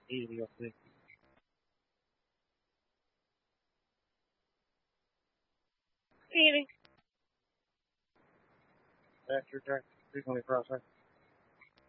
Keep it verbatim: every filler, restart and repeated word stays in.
Easy, you'll see. Eating. After track frequently cross right.